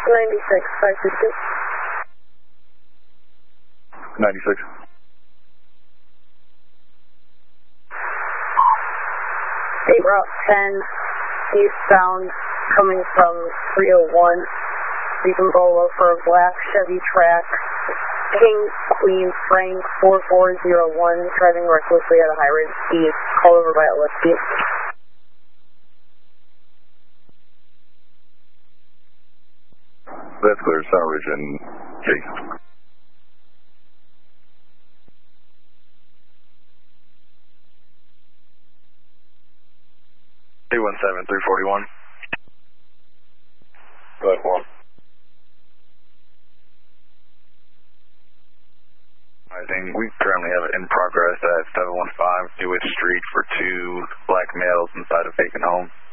522. 96. State Route 10, eastbound, coming from 301. Leaving Bolo for a black Chevy Trax. King Queen Frank 4401, driving recklessly at a high rate of speed. Call over by LSP. That's clear, Center Ridge and Chase. $317-341. Go ahead, Juan. We currently have it in progress at 715 Dewitt Street for 2 black males inside a vacant home.